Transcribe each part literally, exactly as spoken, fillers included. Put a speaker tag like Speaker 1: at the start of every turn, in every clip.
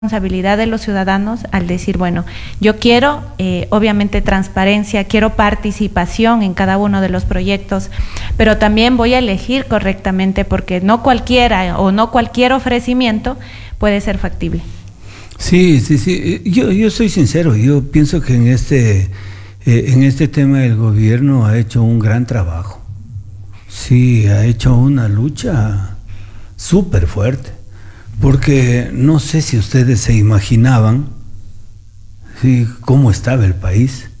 Speaker 1: responsabilidad de los ciudadanos al decir, bueno, yo quiero eh, obviamente transparencia, quiero participación en cada uno de los proyectos, pero también voy a elegir correctamente porque no cualquiera o no cualquier ofrecimiento puede ser factible.
Speaker 2: Sí, sí, sí. Yo, yo soy sincero, yo pienso que en este, eh, en este tema el gobierno ha hecho un gran trabajo. Sí, ha hecho una lucha súper fuerte. Porque no sé si ustedes se imaginaban ¿sí? cómo estaba el país,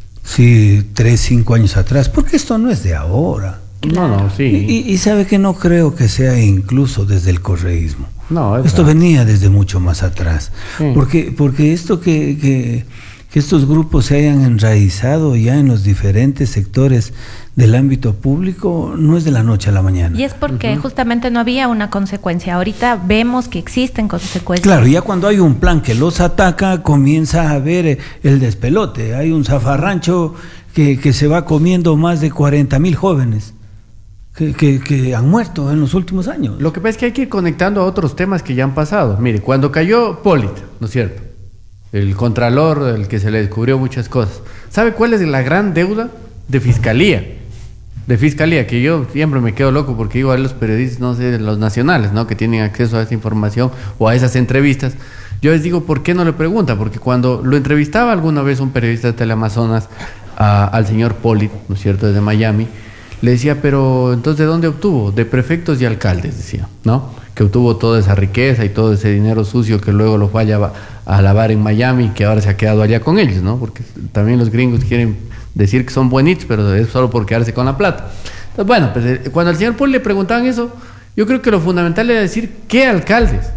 Speaker 2: sí, tres, cinco años atrás, porque esto no es de ahora.
Speaker 3: No, no, sí.
Speaker 2: Y, y sabe que no creo que sea incluso desde el correísmo.
Speaker 3: No,
Speaker 2: esto verdad. venía desde mucho más atrás. Sí. Porque, porque esto que, que, que estos grupos se hayan enraizado ya en los diferentes sectores del ámbito público no es de la noche a la mañana.
Speaker 1: Y es porque uh-huh. justamente no había una consecuencia. Ahorita vemos que existen consecuencias.
Speaker 2: Claro, ya cuando hay un plan que los ataca, comienza a haber el despelote. Hay un zafarrancho que, que se va comiendo más de cuarenta mil jóvenes que, que, que han muerto en los últimos años.
Speaker 3: Lo que pasa es que hay que ir conectando a otros temas que ya han pasado. Mire, cuando cayó Polit, ¿no es cierto? El contralor, el que se le descubrió muchas cosas. ¿Sabe cuál es la gran deuda de Fiscalía? De Fiscalía, que yo siempre me quedo loco porque digo a los periodistas, no sé, los nacionales, ¿no? Que tienen acceso a esa información o a esas entrevistas. Yo les digo, ¿por qué no le pregunta? Porque cuando lo entrevistaba alguna vez un periodista de Teleamazonas a, al señor Polit, ¿no es cierto?, desde Miami, le decía, pero entonces, ¿de dónde obtuvo? De prefectos y alcaldes, decía, ¿no? Que obtuvo toda esa riqueza y todo ese dinero sucio que luego lo fue a, a lavar en Miami, que ahora se ha quedado allá con ellos, ¿no? Porque también los gringos quieren decir que son buenitos, pero es solo por quedarse con la plata. Entonces, bueno, pues cuando al señor Paul le preguntaban eso, yo creo que lo fundamental era decir qué alcaldes,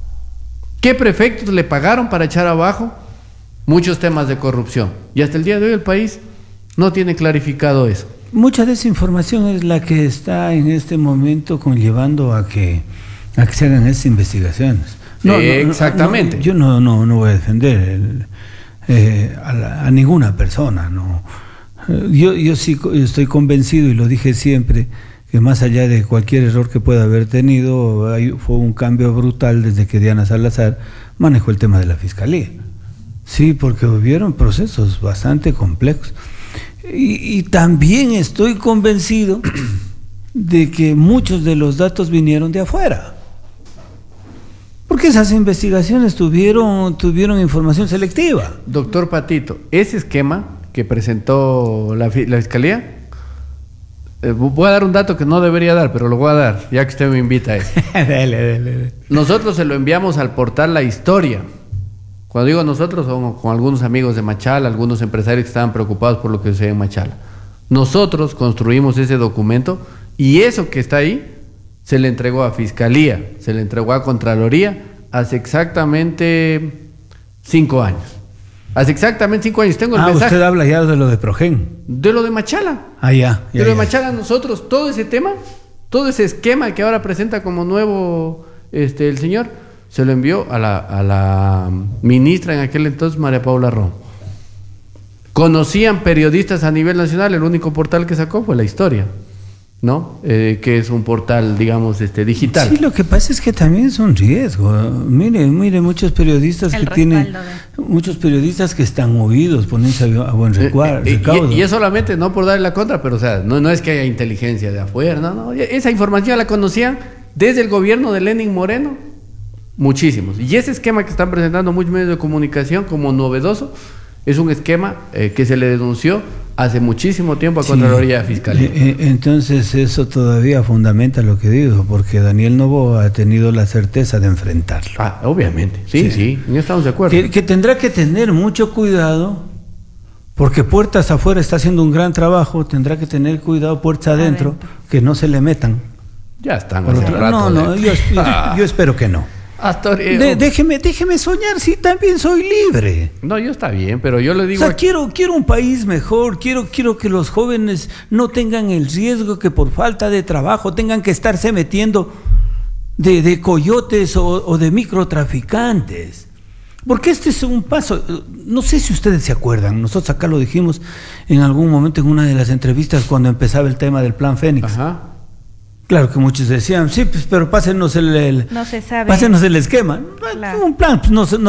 Speaker 3: qué prefectos le pagaron para echar abajo muchos temas de corrupción. Y hasta el día de hoy el país no tiene clarificado eso.
Speaker 2: Mucha de esa información es la que está en este momento conllevando a que, a que se hagan esas investigaciones.
Speaker 3: No, eh, no, exactamente.
Speaker 2: No, yo no, no, no voy a defender el, eh, a, la, a ninguna persona, no. Yo, yo sí estoy convencido, y lo dije siempre, que más allá de cualquier error que pueda haber tenido, hay, fue un cambio brutal desde que Diana Salazar manejó el tema de la Fiscalía. Sí, porque hubieron procesos bastante complejos. Y, y también estoy convencido de que muchos de los datos vinieron de afuera. Porque esas investigaciones tuvieron, tuvieron información selectiva.
Speaker 3: Doctor Patito, ese esquema que presentó la, la Fiscalía, eh, voy a dar un dato que no debería dar, pero lo voy a dar, ya que usted me invita a eso.
Speaker 2: dale, dale, dale.
Speaker 3: Nosotros se lo enviamos al portal La Historia. Cuando digo nosotros, son con algunos amigos de Machala, algunos empresarios que estaban preocupados por lo que sucede en Machala. Nosotros construimos ese documento y eso que está ahí se le entregó a Fiscalía, se le entregó a Contraloría hace exactamente cinco años. Hace exactamente cinco años. Tengo el
Speaker 2: ah,
Speaker 3: mensaje.
Speaker 2: Usted habla ya de lo de Progen.
Speaker 3: De lo de Machala.
Speaker 2: Ah, ya. ya
Speaker 3: de lo
Speaker 2: ya.
Speaker 3: de Machala, nosotros, todo ese tema, todo ese esquema que ahora presenta como nuevo este, el señor, se lo envió a la, a la ministra en aquel entonces, María Paula Ron. Conocían periodistas a nivel nacional, el único portal que sacó fue La Historia, ¿no? Eh, que es un portal, digamos, este digital.
Speaker 2: Sí, lo que pasa es que también es un riesgo. Mire, mire, muchos periodistas El que tienen, de... muchos periodistas que están movidos, ponerse a buen recaudo.
Speaker 3: Eh, eh, y, y es solamente, no por darle la contra, pero o sea, no, no es que haya inteligencia de afuera, no, no. Esa información la conocían desde el gobierno de Lenín Moreno, muchísimos. Y ese esquema que están presentando muchos medios de comunicación como novedoso, es un esquema eh, que se le denunció hace muchísimo tiempo a sí, Contraloría Fiscalía.
Speaker 2: Eh, entonces eso todavía fundamenta lo que digo, porque Daniel Noboa ha tenido la certeza de enfrentarlo.
Speaker 3: Ah, obviamente, sí, sí, sí, sí, estamos de acuerdo.
Speaker 2: Que, que tendrá que tener mucho cuidado, porque Puertas Afuera está haciendo un gran trabajo, tendrá que tener cuidado Puertas Adentro, adentro. que no se le metan.
Speaker 3: Ya están.
Speaker 2: Por otro, rato no, no, de... yo, ah. yo espero que no. De, déjeme, déjeme soñar, sí, también soy libre.
Speaker 3: No, yo está bien, pero yo le digo...
Speaker 2: O sea, quiero, quiero un país mejor, quiero, quiero que los jóvenes no tengan el riesgo que por falta de trabajo tengan que estarse metiendo de, de coyotes o, o de microtraficantes. Porque este es un paso, no sé si ustedes se acuerdan, nosotros acá lo dijimos en algún momento en una de las entrevistas cuando empezaba el tema del Plan Fénix.
Speaker 3: Ajá.
Speaker 2: Claro que muchos decían, sí, pues, pero pásenos el, el
Speaker 1: No se sabe.
Speaker 2: pásenos el esquema.
Speaker 1: Claro.
Speaker 2: Un plan, pues no, se- no